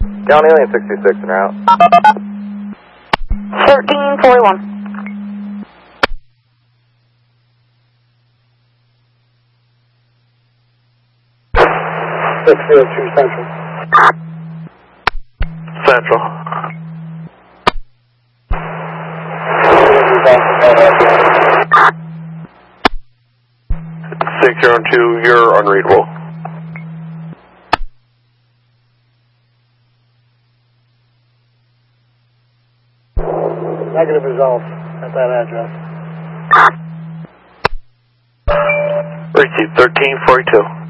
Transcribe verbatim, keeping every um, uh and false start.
Down Alien sixty-six en route. thirteen forty-one. six zero two Central. Central. six zero two, you're unreadable. Negative results at that address. Receive thirteen forty-two.